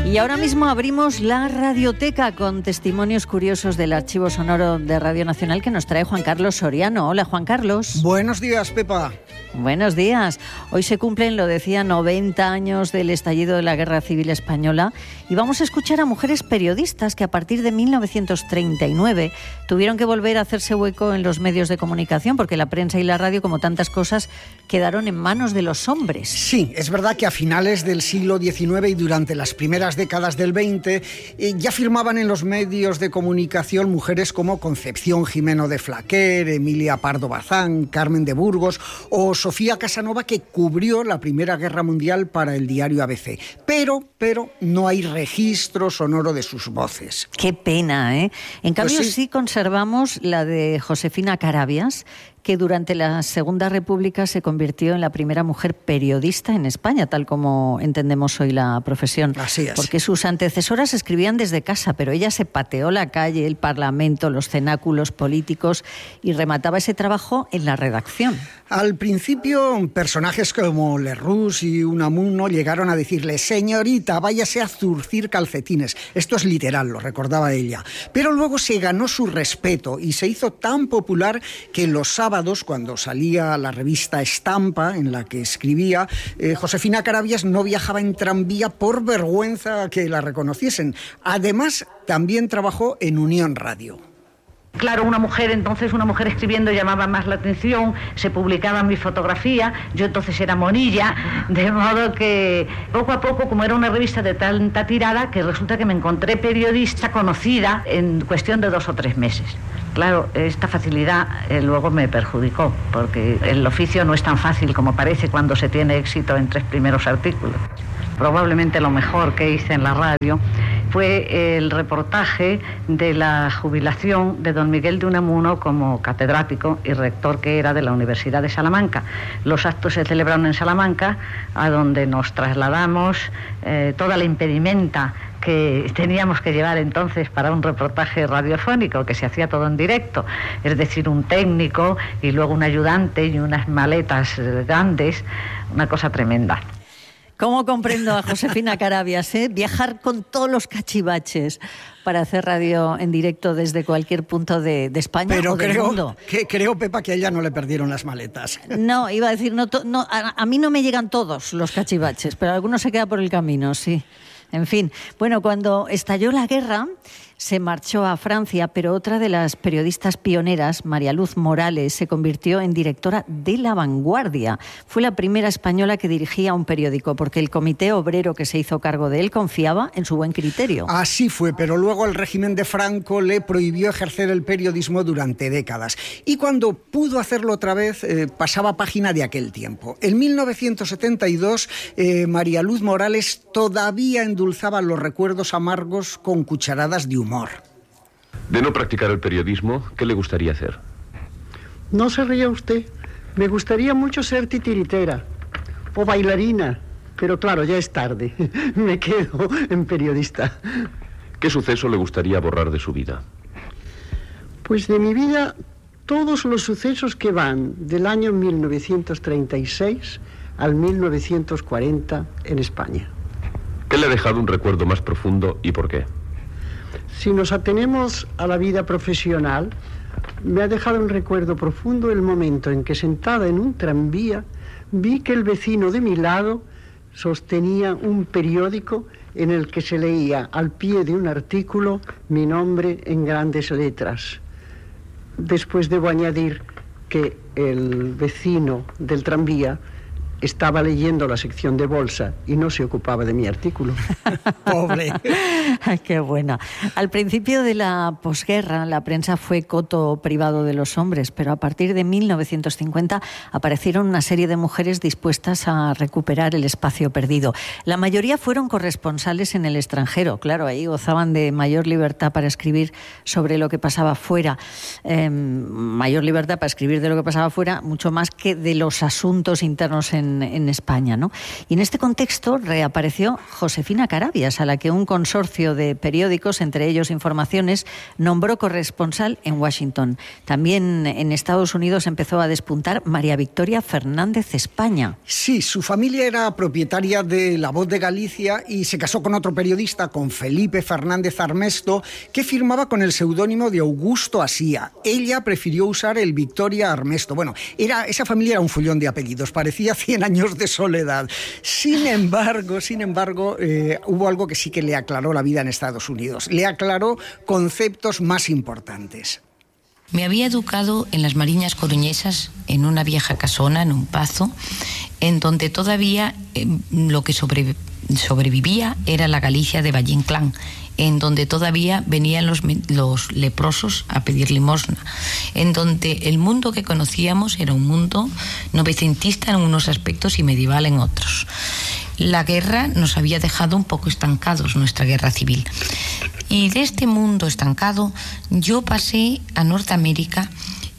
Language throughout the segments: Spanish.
Y ahora mismo abrimos la radioteca con testimonios curiosos del archivo sonoro de Radio Nacional que nos trae Juan Carlos Soriano. Hola, Juan Carlos. Buenos días, Pepa. Buenos días. Hoy se cumplen, lo decía, 90 años del estallido de la Guerra Civil Española y vamos a escuchar a mujeres periodistas que a partir de 1939 tuvieron que volver a hacerse hueco en los medios de comunicación porque la prensa y la radio, como tantas cosas, quedaron en manos de los hombres. Sí, es verdad que a finales del siglo XIX y durante las primeras décadas del XX ya firmaban en los medios de comunicación mujeres como Concepción Jimeno de Flaquer, Emilia Pardo Bazán, Carmen de Burgos o Sofía Casanova, que cubrió la Primera Guerra Mundial para el diario ABC. Pero no hay registro sonoro de sus voces. Qué pena, ¿eh? En cambio, Pues sí conservamos la de Josefina Carabias, que durante la Segunda República se convirtió en la primera mujer periodista en España, tal como entendemos hoy la profesión. Así es. Porque sus antecesoras escribían desde casa, pero ella se pateó la calle, el Parlamento, los cenáculos políticos y remataba ese trabajo en la redacción. Al principio, personajes como Lerroux y Unamuno llegaron a decirle: señorita, váyase a zurcir calcetines. Esto es literal, lo recordaba ella. Pero luego se ganó su respeto y se hizo tan popular que los sábados, cuando salía la revista Estampa, en la que escribía, Josefina Carabias no viajaba en tranvía por vergüenza que la reconociesen. Además, también trabajó en Unión Radio. Claro, una mujer escribiendo llamaba más la atención, se publicaba mi fotografía, yo entonces era monilla, de modo que poco a poco, como era una revista de tanta tirada, que resulta que me encontré periodista conocida en cuestión de 2 o 3 meses. Claro, esta facilidad luego me perjudicó, porque el oficio no es tan fácil como parece cuando se tiene éxito en 3 primeros artículos. Probablemente lo mejor que hice en la radio fue el reportaje de la jubilación de don Miguel de Unamuno como catedrático y rector que era de la Universidad de Salamanca. Los actos se celebraron en Salamanca, a donde nos trasladamos toda la impedimenta que teníamos que llevar entonces para un reportaje radiofónico, que se hacía todo en directo, es decir, un técnico y luego un ayudante y unas maletas grandes, una cosa tremenda. ¿Cómo comprendo a Josefina Carabias, viajar con todos los cachivaches para hacer radio en directo desde cualquier punto de España o del mundo? Creo, Pepa, que a ella no le perdieron las maletas. No, iba a decir, a mí no me llegan todos los cachivaches, pero algunos se queda por el camino, sí. En fin, bueno, cuando estalló la guerra se marchó a Francia, pero otra de las periodistas pioneras, María Luz Morales, se convirtió en directora de La Vanguardia. Fue la primera española que dirigía un periódico, porque el comité obrero que se hizo cargo de él confiaba en su buen criterio. Así fue, pero luego el régimen de Franco le prohibió ejercer el periodismo durante décadas. Y cuando pudo hacerlo otra vez, pasaba página de aquel tiempo. En 1972, María Luz Morales todavía endulzaba los recuerdos amargos con cucharadas de humor. De no practicar el periodismo, ¿qué le gustaría hacer? No se ría usted. Me gustaría mucho ser titiritera o bailarina, pero claro, ya es tarde. Me quedo en periodista. ¿Qué suceso le gustaría borrar de su vida? Pues de mi vida, todos los sucesos que van del año 1936 al 1940 en España. ¿Qué le ha dejado un recuerdo más profundo y por qué? Si nos atenemos a la vida profesional, me ha dejado un recuerdo profundo el momento en que, sentada en un tranvía, vi que el vecino de mi lado sostenía un periódico en el que se leía al pie de un artículo mi nombre en grandes letras. Después debo añadir que el vecino del tranvía estaba leyendo la sección de bolsa y no se ocupaba de mi artículo. Pobre. Ay, qué buena. Al principio de la posguerra, la prensa fue coto privado de los hombres, pero a partir de 1950 aparecieron una serie de mujeres dispuestas a recuperar el espacio perdido. La mayoría fueron corresponsales en el extranjero. Claro, ahí gozaban de mayor libertad para escribir sobre lo que pasaba fuera. Mayor libertad para escribir de lo que pasaba fuera, mucho más que de los asuntos internos en en España, ¿no? Y en este contexto reapareció Josefina Carabias, a la que un consorcio de periódicos, entre ellos Informaciones, nombró corresponsal en Washington. También en Estados Unidos empezó a despuntar María Victoria Fernández España. Sí, su familia era propietaria de La Voz de Galicia y se casó con otro periodista, con Felipe Fernández Armesto, que firmaba con el seudónimo de Augusto Asía. Ella prefirió usar el Victoria Armesto. Bueno, esa familia era un follón de apellidos, parecía 100 años de soledad. Sin embargo, hubo algo que sí que le aclaró la vida en Estados Unidos. Le aclaró conceptos más importantes. Me había educado en las Mariñas Coruñesas, en una vieja casona, en un pazo, en donde todavía lo que sobrevivía era la Galicia de Valle Inclán, en donde todavía venían los leprosos a pedir limosna, en donde el mundo que conocíamos era un mundo novecentista en unos aspectos y medieval en otros. La guerra nos había dejado un poco estancados, nuestra guerra civil. Y de este mundo estancado yo pasé a Norteamérica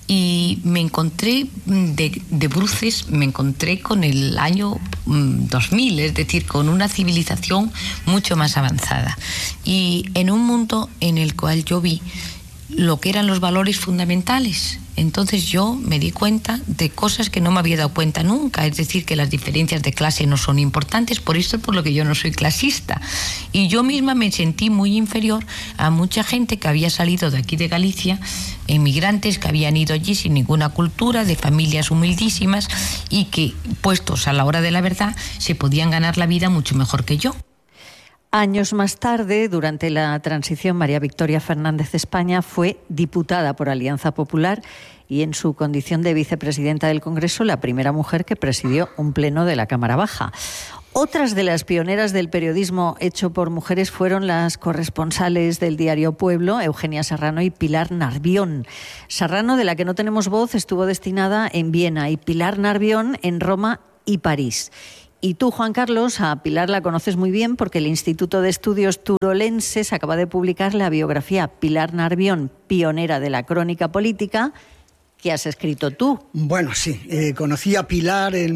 y me encontré de bruces, me encontré con el año 2000, es decir, con una civilización mucho más avanzada. Y en un mundo en el cual yo vi lo que eran los valores fundamentales. Entonces yo me di cuenta de cosas que no me había dado cuenta nunca, es decir, que las diferencias de clase no son importantes, por esto es por lo que yo no soy clasista. Y yo misma me sentí muy inferior a mucha gente que había salido de aquí de Galicia, emigrantes que habían ido allí sin ninguna cultura, de familias humildísimas y que, puestos a la hora de la verdad, se podían ganar la vida mucho mejor que yo. Años más tarde, durante la transición, María Victoria Fernández España fue diputada por Alianza Popular y en su condición de vicepresidenta del Congreso, la primera mujer que presidió un pleno de la Cámara Baja. Otras de las pioneras del periodismo hecho por mujeres fueron las corresponsales del diario Pueblo, Eugenia Serrano y Pilar Narvión. Serrano, de la que no tenemos voz, estuvo destinada en Viena y Pilar Narvión en Roma y París. Y tú, Juan Carlos, a Pilar la conoces muy bien porque el Instituto de Estudios Turolenses acaba de publicar la biografía Pilar Narvión, pionera de la crónica política, que has escrito tú. Bueno, sí, conocí a Pilar en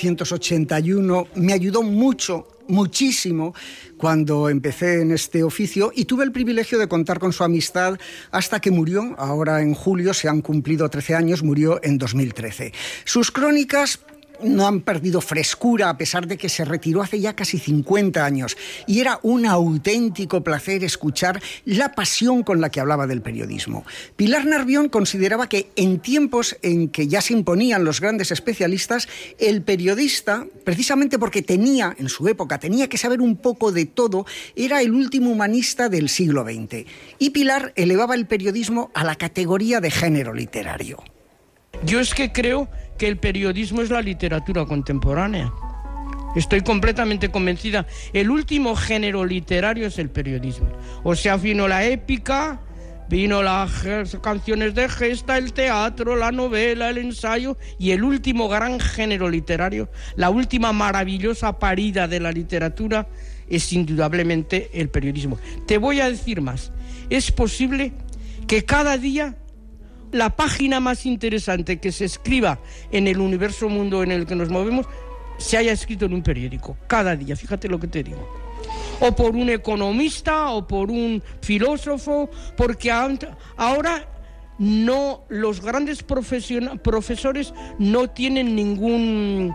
1981, me ayudó muchísimo cuando empecé en este oficio y tuve el privilegio de contar con su amistad hasta que murió. Ahora en julio se han cumplido 13 años, murió en 2013. Sus crónicas no han perdido frescura a pesar de que se retiró hace ya casi 50 años y era un auténtico placer escuchar la pasión con la que hablaba del periodismo. Pilar Narvión consideraba que en tiempos en que ya se imponían los grandes especialistas, el periodista, precisamente porque en su época tenía que saber un poco de todo, era el último humanista del siglo XX. Y Pilar elevaba el periodismo a la categoría de género literario. Yo es que creo que el periodismo es la literatura contemporánea. Estoy completamente convencida. El último género literario es el periodismo. O sea, vino la épica, vino las canciones de gesta, el teatro, la novela, el ensayo, y el último gran género literario, la última maravillosa parida de la literatura, es indudablemente el periodismo. Te voy a decir más. Es posible que cada día la página más interesante que se escriba en el universo mundo en el que nos movemos se haya escrito en un periódico, cada día, fíjate lo que te digo. O por un economista, o por un filósofo, porque ahora no, los grandes profesores no tienen ningún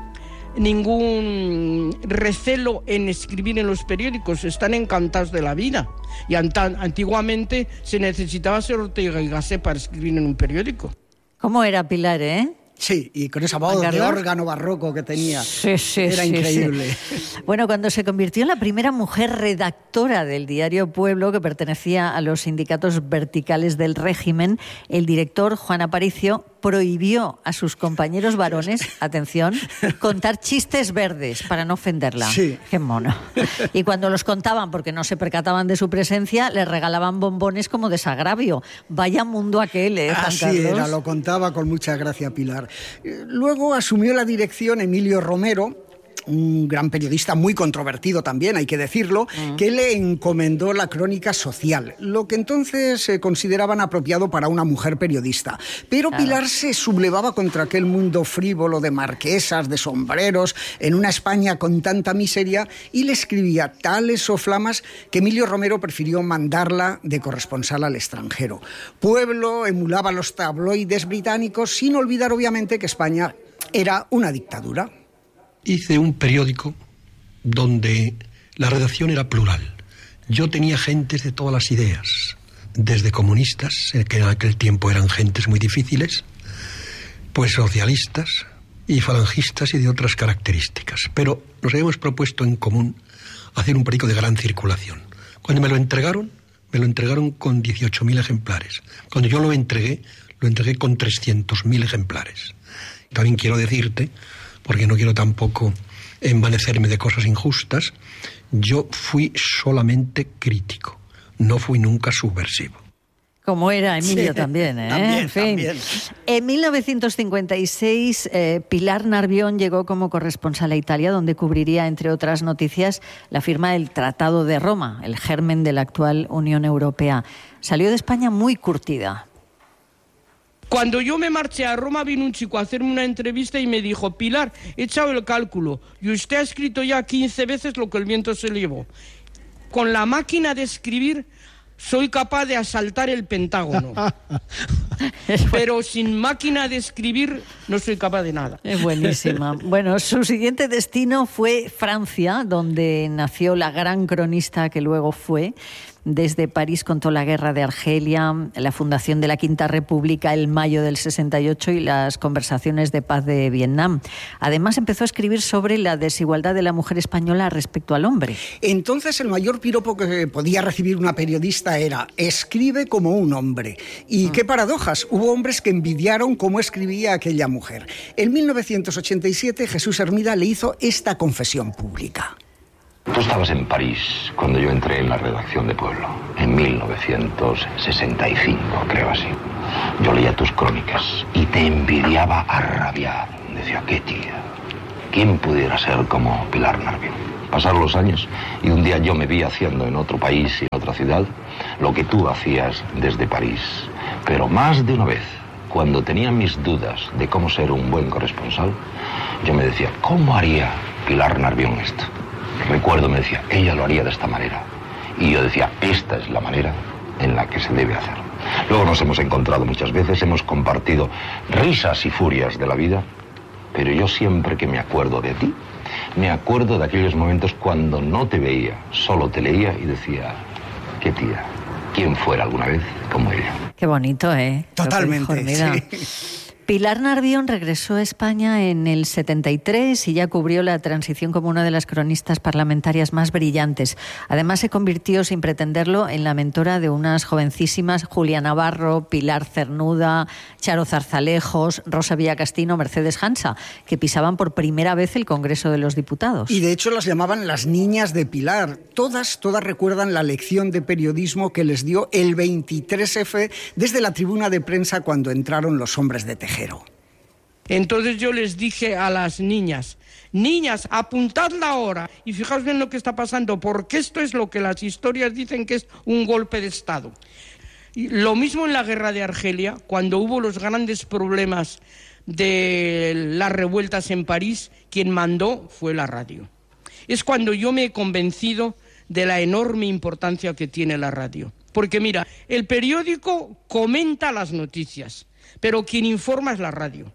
recelo en escribir en los periódicos, están encantados de la vida. Y antiguamente se necesitaba ser Ortega y Gasset para escribir en un periódico. ¿Cómo era Pilar, Sí, y con esa voz de órgano barroco que tenía. Sí, era increíble. Sí. Bueno, cuando se convirtió en la primera mujer redactora del diario Pueblo, que pertenecía a los sindicatos verticales del régimen, el director Juan Aparicio prohibió a sus compañeros varones, atención, contar chistes verdes para no ofenderla. Sí. Qué mono. Y cuando los contaban porque no se percataban de su presencia, les regalaban bombones como desagravio. Vaya mundo aquel, Juan Así Carlos. era, lo contaba con mucha gracia Pilar. Luego asumió la dirección Emilio Romero, un gran periodista muy controvertido también, hay que decirlo, que le encomendó la crónica social, lo que entonces se consideraban apropiado para una mujer periodista. Pero Pilar se sublevaba contra aquel mundo frívolo de marquesas, de sombreros, en una España con tanta miseria, y le escribía tales soflamas que Emilio Romero prefirió mandarla de corresponsal al extranjero. Pueblo emulaba los tabloides británicos, sin olvidar obviamente que España era una dictadura. Hice un periódico donde la redacción era plural. Yo tenía gentes de todas las ideas, desde comunistas, que en aquel tiempo eran gentes muy difíciles, pues socialistas y falangistas y de otras características. Pero nos habíamos propuesto en común hacer un periódico de gran circulación. Cuando me lo entregaron con 18.000 ejemplares. Cuando yo lo entregué con 300.000 ejemplares. También quiero decirte, porque no quiero tampoco envanecerme de cosas injustas, yo fui solamente crítico, no fui nunca subversivo. Como era Emilio, sí, también, ¿eh? También, en fin. También. En 1956, Pilar Narvión llegó como corresponsal a Italia, donde cubriría, entre otras noticias, la firma del Tratado de Roma, el germen de la actual Unión Europea. Salió de España muy curtida. Cuando yo me marché a Roma, vino un chico a hacerme una entrevista y me dijo: Pilar, he echado el cálculo y usted ha escrito ya 15 veces lo que el viento se llevó. Con la máquina de escribir soy capaz de asaltar el Pentágono. Pero sin máquina de escribir no soy capaz de nada. Es buenísima. Bueno, su siguiente destino fue Francia, donde nació la gran cronista que luego fue. Desde París contó la guerra de Argelia, la fundación de la Quinta República el mayo del 68 y las conversaciones de paz de Vietnam. Además empezó a escribir sobre la desigualdad de la mujer española respecto al hombre. Entonces el mayor piropo que podía recibir una periodista era: escribe como un hombre. Y qué paradojas, hubo hombres que envidiaron cómo escribía aquella mujer. En 1987 Jesús Hermida le hizo esta confesión pública. Tú estabas en París cuando yo entré en la redacción de Pueblo, en 1965, creo así. Yo leía tus crónicas y te envidiaba a rabiar. Decía, qué tía, ¿quién pudiera ser como Pilar Narvión? Pasaron los años y un día yo me vi haciendo en otro país y en otra ciudad lo que tú hacías desde París. Pero más de una vez, cuando tenía mis dudas de cómo ser un buen corresponsal, yo me decía, ¿cómo haría Pilar Narvión esto? Recuerdo, me decía, ella lo haría de esta manera. Y yo decía, esta es la manera en la que se debe hacer. Luego nos hemos encontrado muchas veces, hemos compartido risas y furias de la vida, pero yo siempre que me acuerdo de ti, me acuerdo de aquellos momentos cuando no te veía, solo te leía y decía, qué tía, quién fuera alguna vez como ella. Qué bonito, ¿eh? Totalmente, sí. Pilar Narvión regresó a España en el 73 y ya cubrió la transición como una de las cronistas parlamentarias más brillantes. Además se convirtió, sin pretenderlo, en la mentora de unas jovencísimas: Julia Navarro, Pilar Cernuda, Charo Zarzalejos, Rosa Villacastino, Mercedes Hansa, que pisaban por primera vez el Congreso de los Diputados. Y de hecho las llamaban las niñas de Pilar. Todas recuerdan la lección de periodismo que les dio el 23F desde la tribuna de prensa cuando entraron los hombres de Tejero. Entonces yo les dije a las niñas, apuntadla ahora y fijaos bien lo que está pasando, porque esto es lo que las historias dicen que es un golpe de Estado. Y lo mismo en la guerra de Argelia, cuando hubo los grandes problemas de las revueltas en París, quien mandó fue la radio. Es cuando yo me he convencido de la enorme importancia que tiene la radio. Porque mira, el periódico comenta las noticias, pero quien informa es la radio.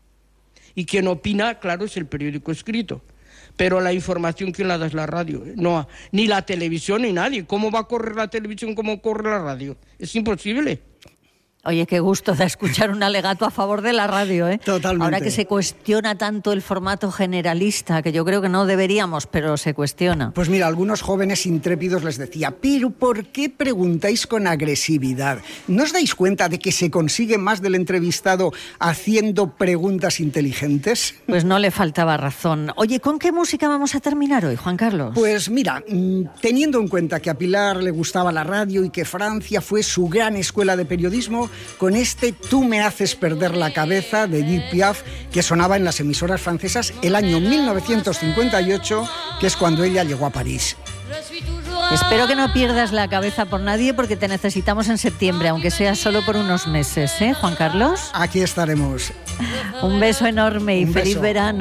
Y quien opina, claro, es el periódico escrito. Pero la información, ¿quién la da? Es la radio. No, ni la televisión ni nadie. ¿Cómo va a correr la televisión como corre la radio? Es imposible. Oye, qué gusto da escuchar un alegato a favor de la radio, ¿eh? Totalmente. Ahora que se cuestiona tanto el formato generalista, que yo creo que no deberíamos, pero se cuestiona. Pues mira, algunos jóvenes intrépidos les decía, pero ¿por qué preguntáis con agresividad? ¿No os dais cuenta de que se consigue más del entrevistado haciendo preguntas inteligentes? Pues no le faltaba razón. Oye, ¿con qué música vamos a terminar hoy, Juan Carlos? Pues mira, teniendo en cuenta que a Pilar le gustaba la radio y que Francia fue su gran escuela de periodismo, con este Tú me haces perder la cabeza de Edith Piaf, que sonaba en las emisoras francesas el año 1958, que es cuando ella llegó a París. Espero que no pierdas la cabeza por nadie, porque te necesitamos en septiembre, aunque sea solo por unos meses, ¿eh, Juan Carlos? Aquí estaremos. Un beso enorme y feliz verano.